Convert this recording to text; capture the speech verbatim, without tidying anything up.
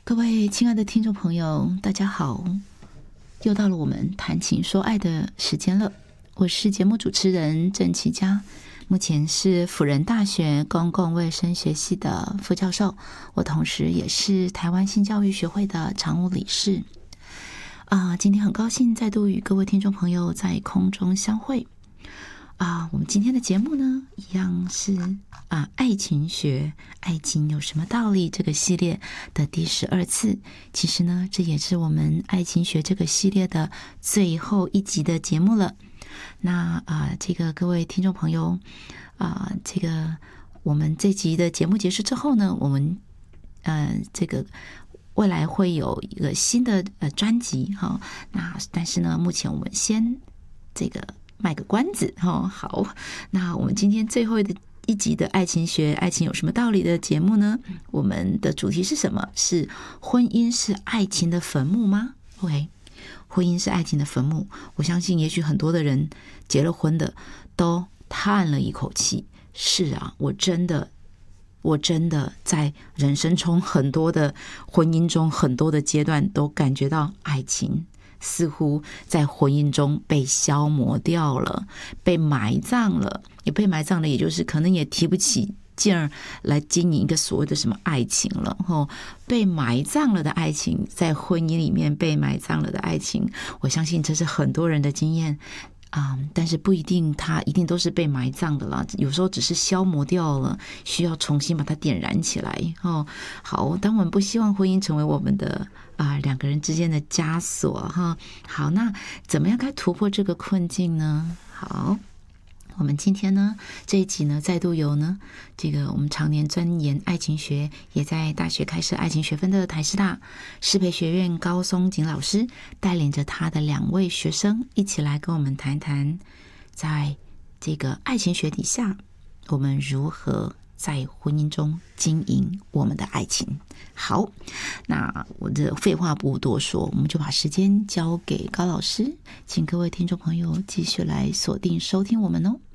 各位亲爱的听众朋友，大家好，又到了我们谈情说爱的时间了。我是节目主持人郑琪佳，目前是辅仁大学公共卫生学系的副教授，我同时也是台湾性教育学会的常务理事。啊，今天很高兴再度与各位听众朋友在空中相会。啊，我们今天的节目呢，一样是啊，爱情学，爱情有什么道理这个系列的第十二次。其实呢，这也是我们爱情学这个系列的最后一集的节目了。那啊，这个各位听众朋友啊，这个我们这集的节目结束之后呢，我们呃，这个未来会有一个新的呃专辑哈、哦。那但是呢，目前我们先这个。卖个关子哦，好，那我们今天最后的一集的爱情学，爱情有什么道理的节目呢？我们的主题是什么？是婚姻是爱情的坟墓吗 ？OK， 婚姻是爱情的坟墓。我相信，也许很多的人结了婚的都叹了一口气。是啊，我真的，我真的在人生中很多的婚姻中，很多的阶段都感觉到爱情。似乎在婚姻中被消磨掉了，被埋葬了，也被埋葬了，也就是可能也提不起劲儿来经营一个所谓的什么爱情了。哦，被埋葬了的爱情，在婚姻里面被埋葬了的爱情，我相信这是很多人的经验。嗯，但是不一定，它一定都是被埋葬的啦。有时候只是消磨掉了，需要重新把它点燃起来。哦，好，当我们不希望婚姻成为我们的啊、呃、两个人之间的枷锁哈。好，那怎么样该突破这个困境呢？好。我们今天呢这一集呢再度有呢这个我们常年钻研爱情学，也在大学开设爱情学分的台师大师培学院高松景老师带领着他的两位学生一起来跟我们谈谈，在这个爱情学底下我们如何在婚姻中经营我们的爱情。好，那我的废话不多说，我们就把时间交给高老师，请各位听众朋友继续来锁定收听我们哦。